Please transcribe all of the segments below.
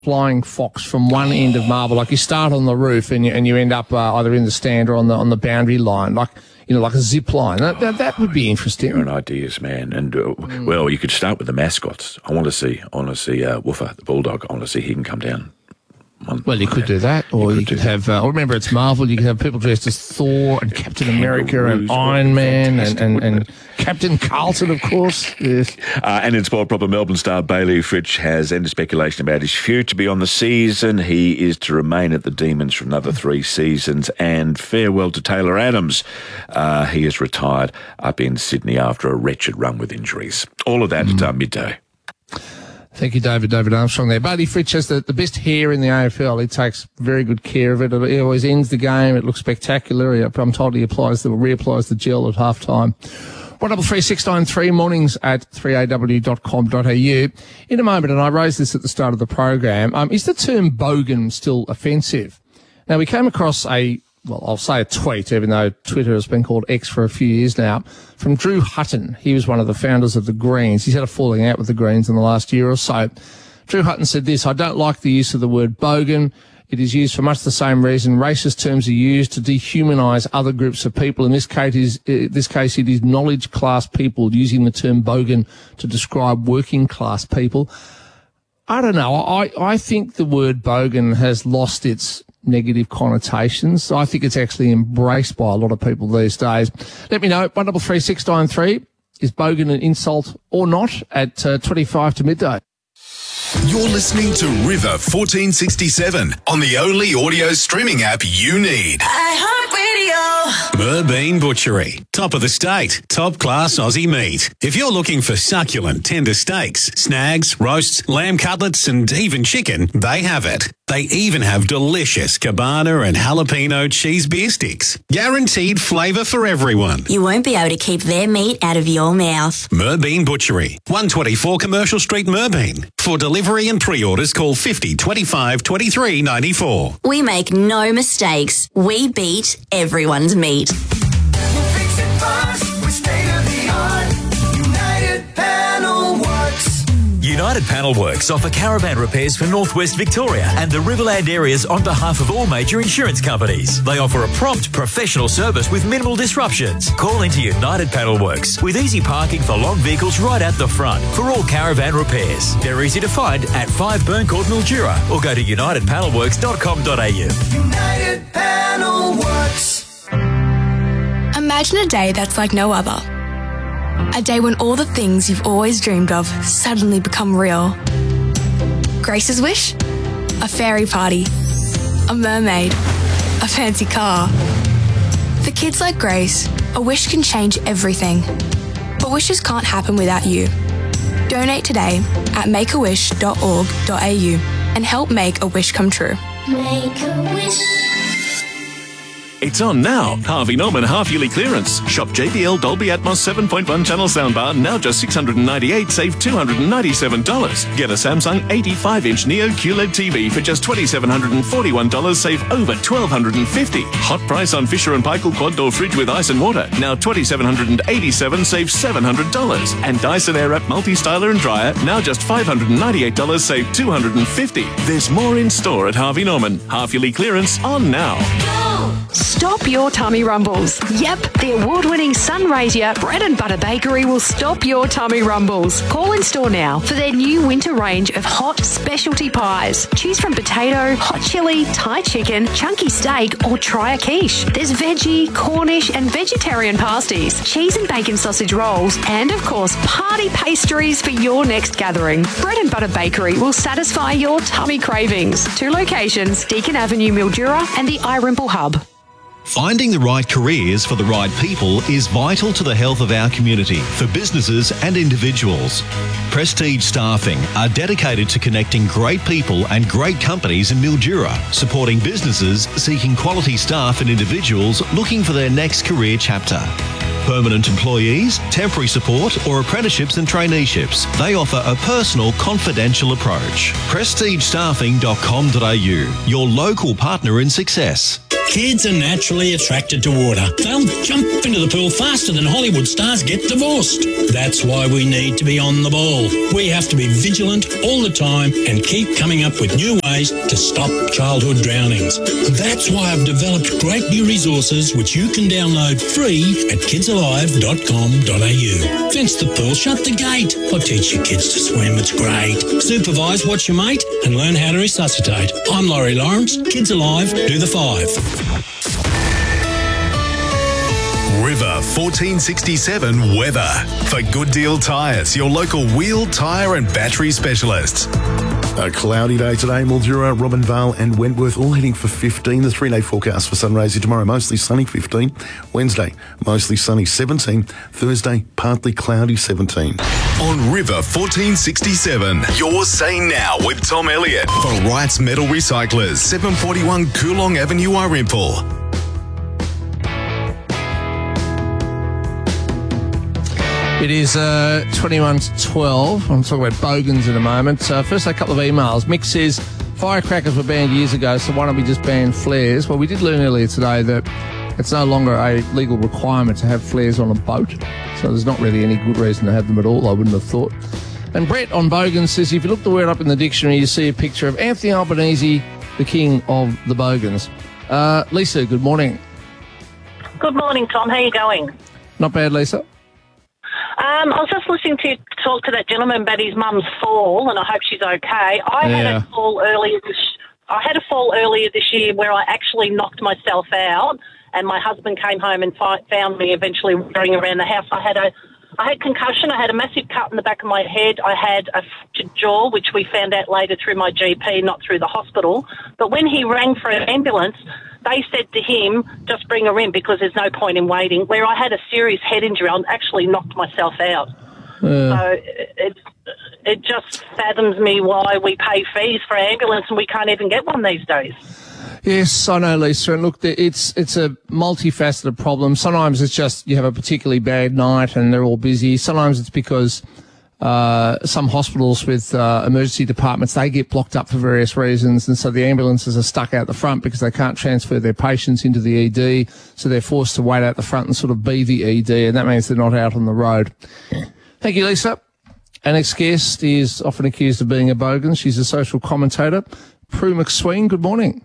flying fox from one end of Marvel. Like you start on the roof and you end up either in the stand or on the boundary line, like like a zip line. That would be interesting. You're an ideas man, and well, you could start with the mascots. I want to see Woofer, the bulldog. I want to see he can come down. Well, you could do that, or you could have. Remember, it's Marvel. You can have people dressed as Thor and Captain America and Iron Man and Captain Carlton, of course. Yes. And in Sport Proper, Melbourne star Bailey Fritsch has ended speculation about his future beyond the season. He is to remain at the Demons for another 3 seasons. And farewell to Taylor Adams. He has retired up in Sydney after a wretched run with injuries. All of that at midday. Thank you, David Armstrong there. Bailey Fritsch has the best hair in the AFL. He takes very good care of it. He always ends the game. It looks spectacular. I'm told he reapplies the gel at half time. 133693 mornings at 3aw.com.au. In a moment, and I raised this at the start of the program, is the term bogan still offensive? Now, we came across I'll say a tweet, even though Twitter has been called X for a few years now, from Drew Hutton. He was one of the founders of the Greens. He's had a falling out with the Greens in the last year or so. Drew Hutton said this: "I don't like the use of the word bogan. It is used for much the same reason racist terms are used to dehumanise other groups of people. In this case, it is knowledge class people using the term bogan to describe working class people." I don't know. I think the word bogan has lost its negative connotations. I think it's actually embraced by a lot of people these days. Let me know. 133693. Is bogan an insult or not at 25 to midday? You're listening to River 1467 on the only audio streaming app you need. Merbean Butchery. Top of the state. Top class Aussie meat. If you're looking for succulent, tender steaks, snags, roasts, lamb cutlets and even chicken, they have it. They even have delicious cabana and jalapeno cheese beer sticks. Guaranteed flavour for everyone. You won't be able to keep their meat out of your mouth. Merbean Butchery. 124 Commercial Street, Merbean. For delivery and pre-orders, call 50 25 23 94. We make no mistakes. We beat everyone's meat. United Panel Works offer caravan repairs for Northwest Victoria and the Riverland areas on behalf of all major insurance companies. They offer a prompt, professional service with minimal disruptions. Call into United Panel Works with easy parking for long vehicles right at the front for all caravan repairs. They're easy to find at 5 Burncourt, Mildura, or go to unitedpanelworks.com.au. United Panel Works. Imagine a day that's like no other. A day when all the things you've always dreamed of suddenly become real. Grace's wish? A fairy party. A mermaid. A fancy car. For kids like Grace, a wish can change everything. But wishes can't happen without you. Donate today at makeawish.org.au and help make a wish come true. Make a wish. It's on now. Harvey Norman half-yearly clearance. Shop JBL Dolby Atmos 7.1 channel soundbar, now just $698, save $297. Get a Samsung 85-inch Neo QLED TV for just $2,741, save over $1,250. Hot price on Fisher & Paykel quad door fridge with ice and water, now $2,787, save $700. And Dyson Airwrap multi-styler and dryer, now just $598, save $250. There's more in store at Harvey Norman. Half-yearly clearance on now. Stop your tummy rumbles. Yep, the award-winning Sunraysia Bread and Butter Bakery will stop your tummy rumbles. Call in store now for their new winter range of hot specialty pies. Choose from potato, hot chili, Thai chicken, chunky steak, or try a quiche. There's veggie, Cornish, and vegetarian pasties, cheese and bacon sausage rolls, and of course, party pastries for your next gathering. Bread and Butter Bakery will satisfy your tummy cravings. 2 locations, Deakin Avenue, Mildura, and the iRimple Hub. Finding the right careers for the right people is vital to the health of our community, for businesses and individuals. Prestige Staffing are dedicated to connecting great people and great companies in Mildura, supporting businesses seeking quality staff and individuals looking for their next career chapter. Permanent employees, temporary support or apprenticeships and traineeships. They offer a personal, confidential approach. PrestigeStaffing.com.au, your local partner in success. Kids are naturally attracted to water. They'll jump into the pool faster than Hollywood stars get divorced. That's why we need to be on the ball. We have to be vigilant all the time and keep coming up with new ways to stop childhood drownings. That's why I've developed great new resources which you can download free at kidsalive.com.au. Fence the pool, shut the gate, or teach your kids to swim. It's great. Supervise, watch your mate, and learn how to resuscitate. I'm Laurie Lawrence. Kids Alive, do the 5. River 1467 weather. For Good Deal Tyres, your local wheel, tyre and battery specialists. A cloudy day today. Mildura, Robinvale and Wentworth all heading for 15. The 3-day forecast for Sunraysia tomorrow, mostly sunny, 15. Wednesday, mostly sunny, 17. Thursday, partly cloudy, 17. On River 1467, you're saying now with Tom Elliott for Wright's Metal Recyclers, 741 Coolong Avenue, Irimple. It is 21 to 12. I'm talking about bogans in a moment. First, a couple of emails. Mick says, firecrackers were banned years ago, so why don't we just ban flares? Well, we did learn earlier today that it's no longer a legal requirement to have flares on a boat, so there's not really any good reason to have them at all, I wouldn't have thought. And Brett on bogans says, if you look the word up in the dictionary, you see a picture of Anthony Albanese, the king of the bogans. Lisa, good morning. Good morning, Tom. How are you going? Not bad, Lisa. I was just listening to talk to that gentleman about his mum's fall, and I hope she's okay. I had a fall earlier this year where I actually knocked myself out, and my husband came home and found me eventually wandering around the house. I had concussion. I had a massive cut in the back of my head. I had a fractured jaw, which we found out later through my GP, not through the hospital. But when he rang for an ambulance, they said to him, just bring her in because there's no point in waiting. Where I had a serious head injury, I actually knocked myself out. So it just fathoms me why we pay fees for ambulance and we can't even get one these days. Yes, I know, Lisa. And look, it's a multifaceted problem. Sometimes it's just you have a particularly bad night and they're all busy. Sometimes it's because some hospitals with emergency departments, they get blocked up for various reasons, and so the ambulances are stuck out the front because they can't transfer their patients into the ED, so they're forced to wait out the front and sort of be the ED, and that means they're not out on the road. Thank you, Lisa. Our next guest is often accused of being a bogan. She's a social commentator. Prue McSween, good morning.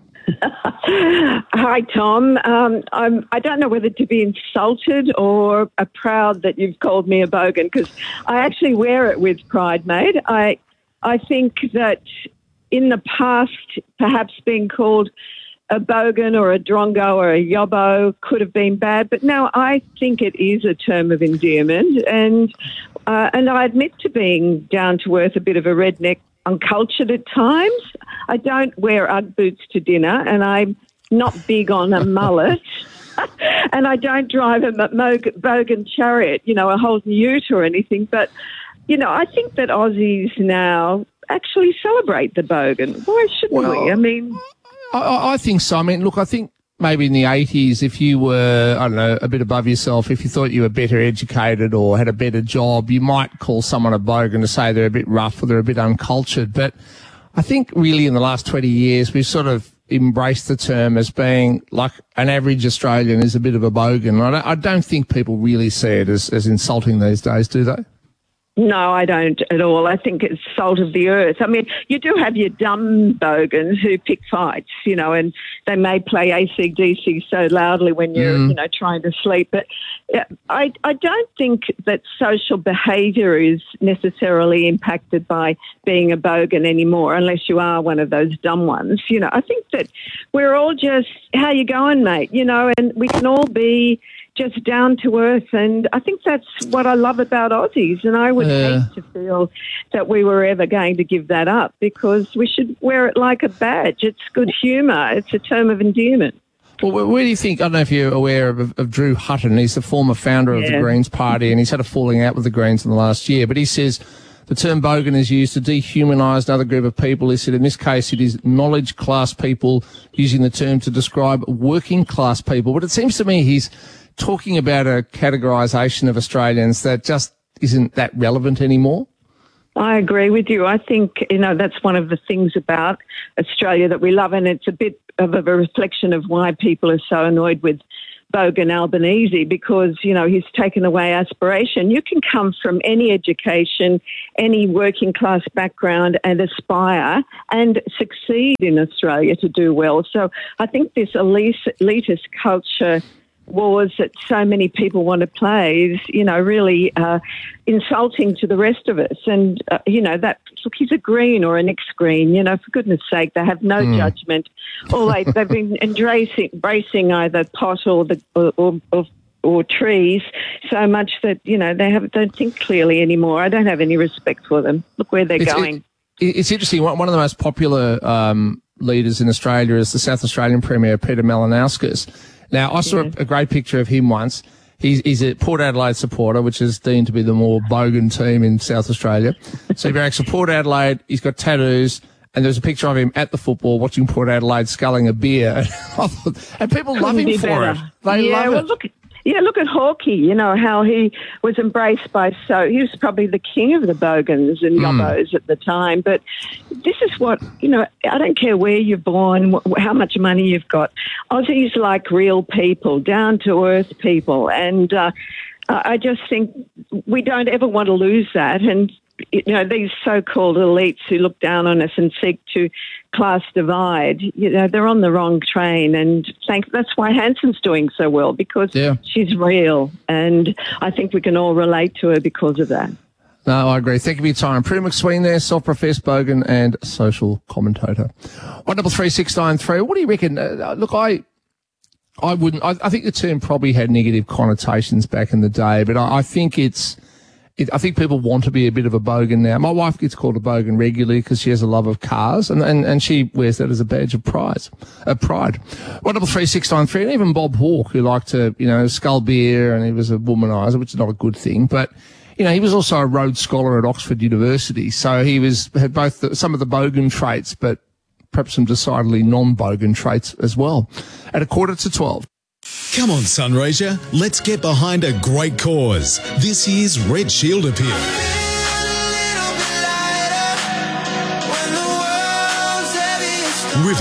Hi, Tom. I don't know whether to be insulted or proud that you've called me a bogan, because I actually wear it with pride, mate. I think that in the past, perhaps being called a bogan or a drongo or a yobbo could have been bad, but now I think it is a term of endearment, and I admit to being down to earth, a bit of a redneck, uncultured at times. I don't wear Ugg boots to dinner, and I'm not big on a mullet. And I don't drive a bogan chariot, a Holden ute or anything. But, I think that Aussies now actually celebrate the bogan. Why shouldn't we? I mean, I think so. I mean, look, I think maybe in the 80s, if you were, I don't know, a bit above yourself, if you thought you were better educated or had a better job, you might call someone a bogan to say they're a bit rough or they're a bit uncultured. But I think really in the last 20 years, we've sort of embraced the term as being like an average Australian is a bit of a bogan. I don't think people really see it as insulting these days, do they? No, I don't at all. I think it's salt of the earth. I mean, you do have your dumb bogans who pick fights, and they may play AC/DC so loudly when you're, trying to sleep. But I don't think that social behaviour is necessarily impacted by being a bogan anymore, unless you are one of those dumb ones. I think that we're all just, how you going, mate? And we can all be just down to earth, and I think that's what I love about Aussies, and I would hate to feel that we were ever going to give that up, because we should wear it like a badge. It's good humour. It's a term of endearment. Well, where do you think, I don't know if you're aware of Drew Hutton, he's the former founder of the Greens Party, and he's had a falling out with the Greens in the last year, but he says the term bogan is used to dehumanise another group of people. He said in this case it is knowledge class people using the term to describe working class people, but it seems to me he's talking about a categorisation of Australians that just isn't that relevant anymore. I agree with you. I think, that's one of the things about Australia that we love, and it's a bit of a reflection of why people are so annoyed with Bogan Albanese, because, he's taken away aspiration. You can come from any education, any working class background and aspire and succeed in Australia to do well. So I think this elitist culture wars that so many people want to play is, really insulting to the rest of us. And, look, he's a green or an ex-green, for goodness sake, they have no judgment. They've been embracing either pot or trees so much that, they don't think clearly anymore. I don't have any respect for them. Look where they're going. It's interesting. One of the most popular leaders in Australia is the South Australian Premier, Peter Malinauskas. Now, I saw a great picture of him once. He's a Port Adelaide supporter, which is deemed to be the more bogan team in South Australia. So he backs Port Adelaide. He's got tattoos. And there's a picture of him at the football watching Port Adelaide sculling a beer. And people love him for it. They love it. Look at Hawkey, how he was embraced by he was probably the king of the bogans and yobbos at the time. But this is what, I don't care where you're born, how much money you've got. Aussies like real people, down-to-earth people. And I just think we don't ever want to lose that. And, these so-called elites who look down on us and seek to class divide, they're on the wrong train. And that's why Hanson's doing so well, because she's real. And I think we can all relate to her because of that. No, I agree. Thank you for your time. Prue McSween there, self-professed bogan and social commentator. 133693. What do you reckon? Look, I wouldn't. I think the term probably had negative connotations back in the day, but I think I think people want to be a bit of a bogan now. My wife gets called a bogan regularly because she has a love of cars, and she wears that as a badge of pride. 133693, and even Bob Hawke, who liked to, scull beer, and he was a womanizer, which is not a good thing, but he was also a Rhodes Scholar at Oxford University, so he had both some of the bogan traits, but perhaps some decidedly non-bogan traits as well. At 11:45. Come on, Sunraysia, let's get behind a great cause. This year's Red Shield Appeal. River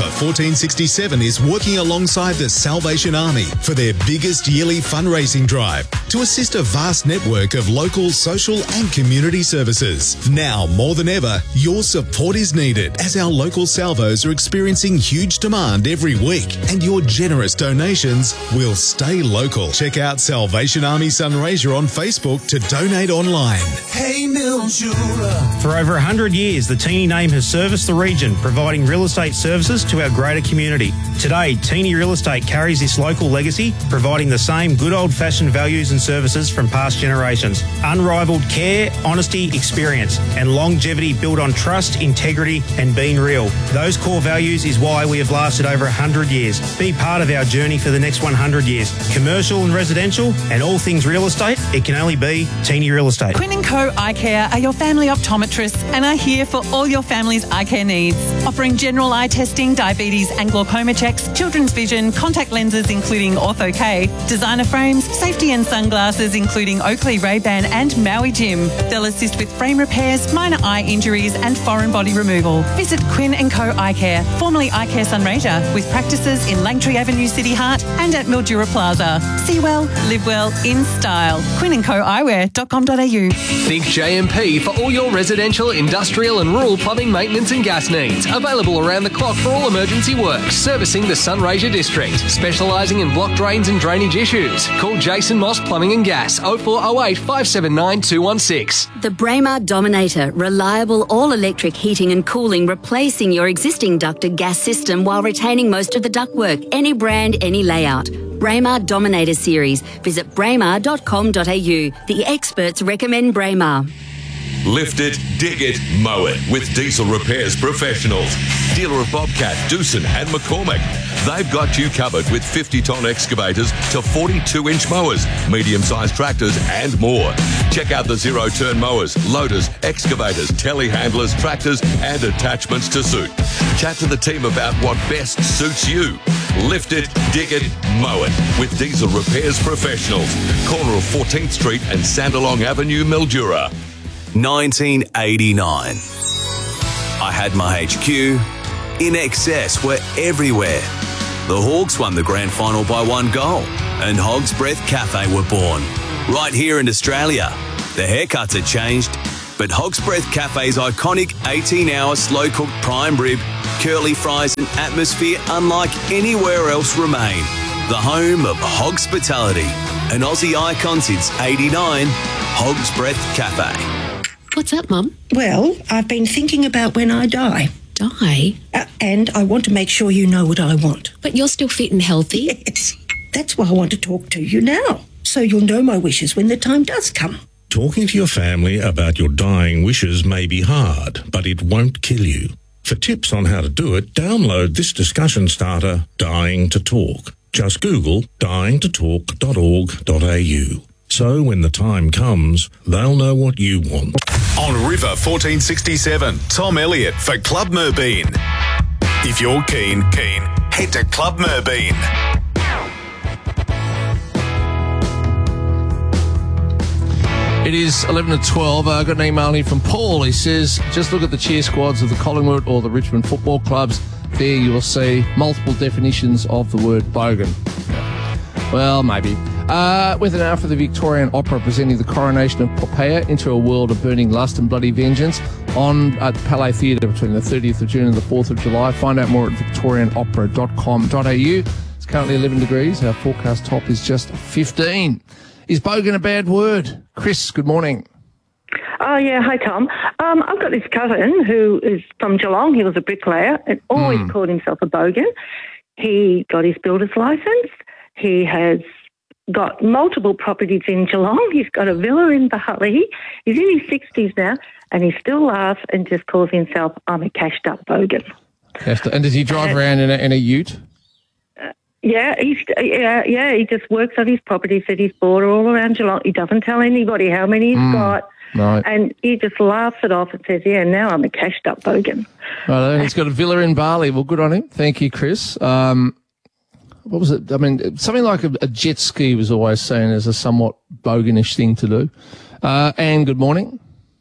1467 is working alongside the Salvation Army for their biggest yearly fundraising drive to assist a vast network of local social and community services. Now, more than ever, your support is needed as our local salvos are experiencing huge demand every week, and your generous donations will stay local. Check out Salvation Army Sunraysia on Facebook to donate online. Hey, Mildura. For over 100 years, the Teeny name has serviced the region, providing real estate services to our greater community. Today, Teeny Real Estate carries this local legacy, providing the same good old-fashioned values and services from past generations. Unrivaled care, honesty, experience, and longevity built on trust, integrity, and being real. Those core values is why we have lasted over 100 years. Be part of our journey for the next 100 years. Commercial and residential, and all things real estate, it can only be Teeny Real Estate. Quinn & Co Eye Care are your family optometrists and are here for all your family's eye care needs. Offering general eye testing, diabetes and glaucoma checks, children's vision, contact lenses including Ortho-K, designer frames, safety and sunglasses including Oakley, Ray-Ban and Maui Jim. They'll assist with frame repairs, minor eye injuries and foreign body removal. Visit Quinn & Co Eye Care, formerly Eye Care Sunraysia, with practices in Langtree Avenue, City Heart and at Mildura Plaza. See well, live well, in style. QuinnandCoEyewear.com.au. Think JMP for all your residential, industrial and rural plumbing maintenance and gas needs. Available around the clock for all emergency works. Servicing the Sunraysia District. Specialising in block drains and drainage issues. Call Jason Moss Plumbing and Gas 0408 579 216. The Braemar Dominator. Reliable all-electric heating and cooling, replacing your existing ducted gas system while retaining most of the ductwork. Any brand, any layout. Braemar Dominator Series. Visit braemar.com.au. The experts recommend Braemar. Lift it, dig it, mow it with Diesel Repairs Professionals. Dealer of Bobcat, Doosan and McCormick. They've got you covered with 50-ton excavators to 42-inch mowers, medium-sized tractors and more. Check out the zero-turn mowers, loaders, excavators, telehandlers, tractors and attachments to suit. Chat to the team about what best suits you. Lift it, dig it, mow it with Diesel Repairs Professionals. Corner of 14th Street and Sandalong Avenue, Mildura. 1989. I had my HQ. In Excess were everywhere. The Hawks won the grand final by 1 goal, and Hog's Breath Cafe were born. Right here in Australia. The haircuts had changed, but Hog's Breath Cafe's iconic 18-hour slow-cooked prime rib, curly fries and atmosphere unlike anywhere else remain. The home of Hogspitality, an Aussie icon since 89, Hog's Breath Cafe. What's up, Mum? Well, I've been thinking about when I die. Die? And I want to make sure you know what I want. But you're still fit and healthy. Yes. That's why I want to talk to you now, so you'll know my wishes when the time does come. Talking to your family about your dying wishes may be hard, but it won't kill you. For tips on how to do it, download this discussion starter, Dying to Talk. Just Google dyingtotalk.org.au. So when the time comes, they'll know what you want. On River 1467, Tom Elliott for Club Merbeen. If you're keen, head to Club Merbeen. It is 11 to 12. I got an email here from Paul. He says, just look at the cheer squads of the Collingwood or the Richmond football clubs. There you will see multiple definitions of the word bogan. Well, maybe. With an hour for the Victorian Opera presenting the coronation of Poppaea into a world of burning lust and bloody vengeance on at Palais Theatre between the 30th of June and the 4th of July. Find out more at victorianopera.com.au. It's currently 11 degrees. Our forecast top is just 15. Is bogan a bad word? Chris, good morning. Oh, yeah. Hi, Tom. I've got this cousin who is from Geelong. He was a bricklayer and always called himself a bogan. He got his builder's licence. He has got multiple properties in Geelong. He's got a villa in Bali. He's in his 60s now, and he still laughs and just calls himself, I'm a cashed-up bogan. And does he drive around in a ute? Yeah, he just works on his properties that he's bought all around Geelong. He doesn't tell anybody how many he's got. Right. And he just laughs it off and says, yeah, now I'm a cashed-up bogan. Right, he's got a villa in Bali. Well, good on him. Thank you, Chris. What was it? I mean, something like a jet ski was always seen as a somewhat boganish thing to do. Anne, good morning.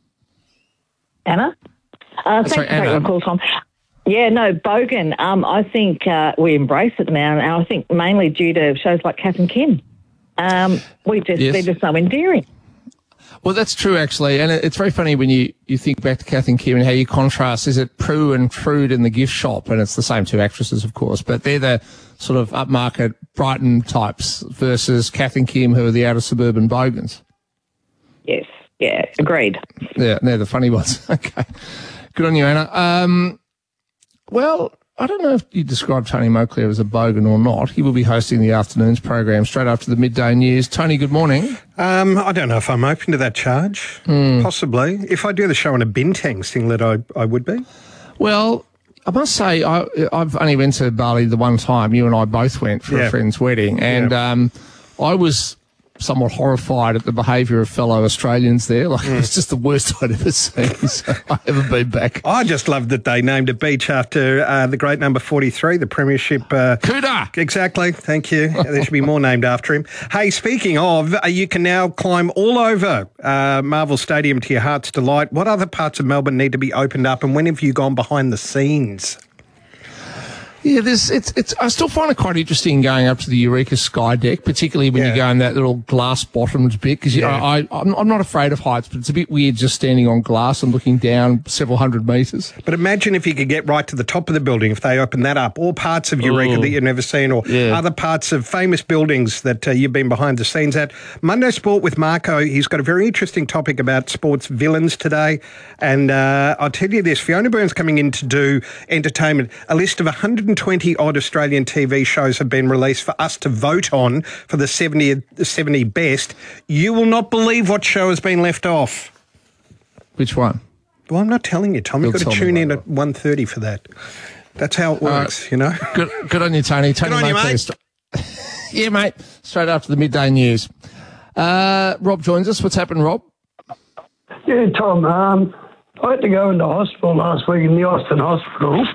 Anna? Thanks for taking my call, Tom. Yeah, no, bogan, I think we embrace it now, and I think mainly due to shows like Kath and Kim. They're just so endearing. Well, that's true, actually, and it's very funny when you think back to Kath and Kim and how you contrast, is it Prue and Trude in the gift shop, and it's the same two actresses, of course, but they're the sort of upmarket Brighton types versus Kath and Kim, who are the outer suburban bogans. Yes, yeah, agreed. Yeah, they're the funny ones. Okay, good on you, Anna. Well, I don't know if you describe Tony Moclair as a bogan or not. He will be hosting the afternoons program straight after the midday news. Tony, good morning. I don't know if I'm open to that charge. Possibly. If I do the show on a Bintang singlet, I would be. Well, I must say, I've only went to Bali the one time. You and I both went for a friend's wedding. And I was somewhat horrified at the behaviour of fellow Australians there. Like, it was just the worst I'd ever seen. So I haven't been back. I just love that they named a beach after the great number 43, the premiership. Kuda! Exactly. Thank you. There should be more named after him. Hey, speaking of, you can now climb all over Marvel Stadium to your heart's delight. What other parts of Melbourne need to be opened up, and when have you gone behind the scenes? Yeah, I still find it quite interesting going up to the Eureka Sky Deck, particularly when you go in that little glass-bottomed bit, because I'm not afraid of heights, but it's a bit weird just standing on glass and looking down several hundred metres. But imagine if you could get right to the top of the building, if they open that up, or parts of Eureka that you've never seen, or other parts of famous buildings that you've been behind the scenes at. Monday Sport with Marco, he's got a very interesting topic about sports villains today, and I'll tell you this, Fiona Byrne's coming in to do entertainment. A list of 120 odd Australian TV shows have been released for us to vote on for the 70 best. You will not believe what show has been left off. Which one? Well, I'm not telling you, Tom. You've got to tune in at 1:30 for that. That's how it works, you know. Good on you, Tony. Good on you, mate. Yeah, mate. Straight after the midday news. Rob joins us. What's happened, Rob? Yeah, Tom. I had to go into hospital last week in the Austin Hospital.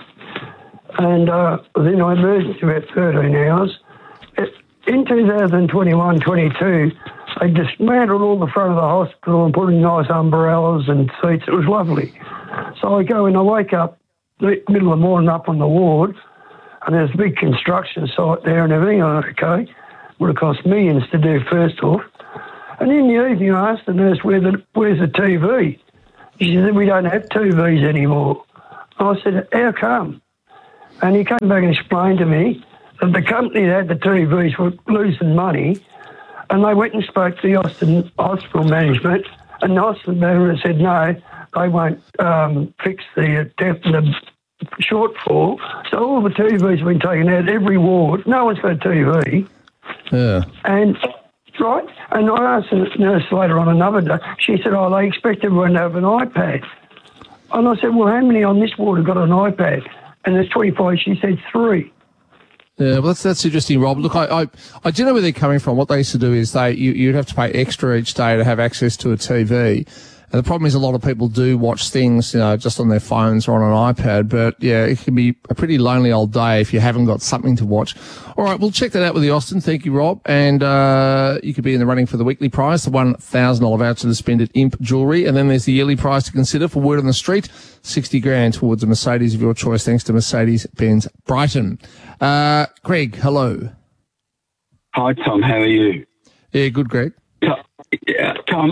And then I emerged about 13 hours. In 2021-22, They dismantled all the front of the hospital and put in nice umbrellas and seats. It was lovely. So I go and I wake up the middle of the morning up on the ward, and there's a big construction site there and everything. I'm like, okay, would have cost millions to do first off. And in the evening I asked the nurse, where's the TV? She said, we don't have TVs anymore. I said, how come? And he came back and explained to me that the company that had the TVs were losing money, and they went and spoke to the Austin Hospital management, and the hospital management said, no, they won't fix the shortfall. So all the TVs have been taken out, every ward. No one's got a TV. Yeah. And, right, and I asked the nurse later on another day, she said, oh, they expect everyone to have an iPad. And I said, well, how many on this ward have got an iPad? And there's 25. She said 3. Yeah, well, that's interesting, Rob. Look, I do know where they're coming from. What they used to do is you'd have to pay extra each day to have access to a TV. And the problem is a lot of people do watch things, just on their phones or on an iPad. But yeah, it can be a pretty lonely old day if you haven't got something to watch. All right, we'll check that out with the Austin. Thank you, Rob. And you could be in the running for the weekly prize, the $1,000 voucher to spend at Imp Jewellery. And then there's the yearly prize to consider for Word on the Street, $60,000 towards a Mercedes of your choice, thanks to Mercedes-Benz Brighton. Greg, hello. Hi, Tom. How are you? Yeah, good, Greg. Tom,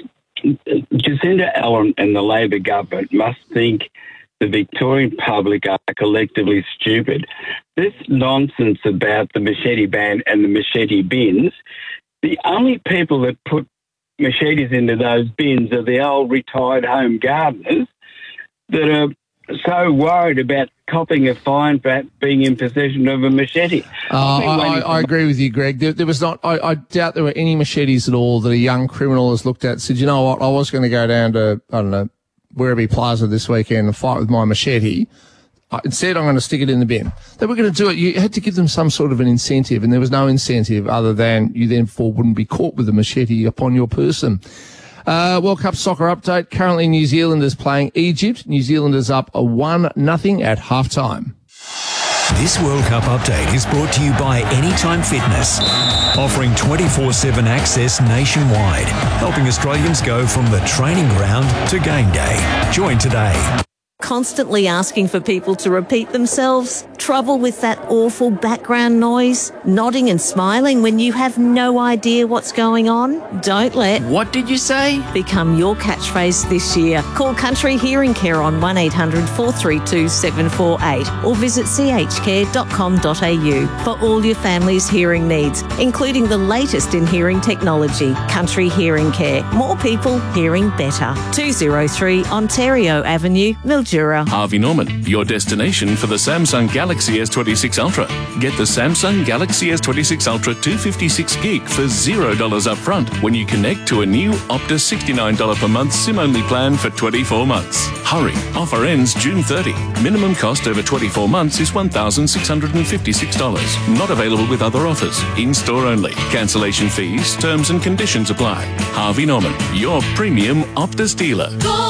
Jacinda Ardern and the Labor government must think the Victorian public are collectively stupid. This nonsense about the machete ban and the machete bins, the only people that put machetes into those bins are the old retired home gardeners that are so worried about copping a fine for being in possession of a machete. I agree with you, Greg. There was not. I doubt there were any machetes at all that a young criminal has looked at and said, you know what, I was going to go down to, I don't know, Werribee Plaza this weekend and fight with my machete. Instead, I'm going to stick it in the bin. They were going to do it. You had to give them some sort of an incentive, and there was no incentive other than you therefore wouldn't be caught with a machete upon your person. World Cup soccer update. Currently, New Zealand is playing Egypt. New Zealand is up 1-0 at halftime. This World Cup update is brought to you by Anytime Fitness, offering 24/7 access nationwide, helping Australians go from the training ground to game day. Join today. Constantly asking for people to repeat themselves? Trouble with that awful background noise? Nodding and smiling when you have no idea what's going on? Don't let "What did you say?" become your catchphrase this year. Call Country Hearing Care on 1800 432 748 or visit chcare.com.au for all your family's hearing needs, including the latest in hearing technology. Country Hearing Care. More people hearing better. 203 Ontario Avenue, Mildura. Harvey Norman, your destination for the Samsung Galaxy S26 Ultra. Get the Samsung Galaxy S26 Ultra 256 gig for $0 up front when you connect to a new Optus $69 per month SIM-only plan for 24 months. Hurry, offer ends June 30. Minimum cost over 24 months is $1,656. Not available with other offers. In-store only. Cancellation fees, terms and conditions apply. Harvey Norman, your premium Optus dealer.